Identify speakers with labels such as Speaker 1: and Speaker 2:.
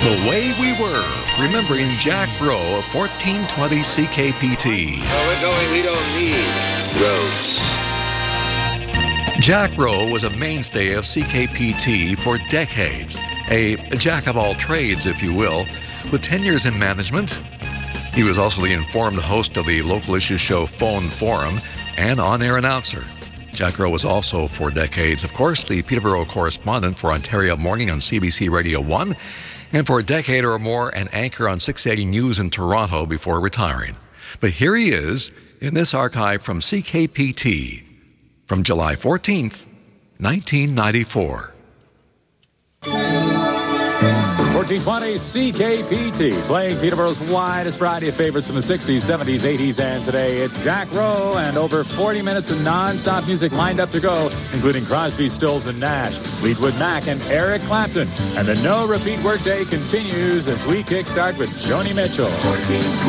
Speaker 1: The Way We Were, remembering Jack Rowe of 1420 CKPT.
Speaker 2: We're going, we don't need roads.
Speaker 1: Jack Rowe was a mainstay of CKPT for decades, a jack of all trades, if you will, with 10 years in management. He was also the informed host of the local issue show Phone Forum and on-air announcer. Jack Rowe was also, for decades, of course, the Peterborough correspondent for Ontario Morning on CBC Radio 1, and for a decade or more, an anchor on 680 News in Toronto before retiring. But here he is in this archive from CKPT from July 14th, 1994.
Speaker 3: 1420 CKPT, playing Peterborough's widest variety of favorites from the 60s, 70s, 80s, and today. It's Jack Rowe, and over 40 minutes of non-stop music lined up to go, including Crosby, Stills, and Nash, Fleetwood Mac, and Eric Clapton. And the no-repeat workday continues as we kickstart with Joni Mitchell.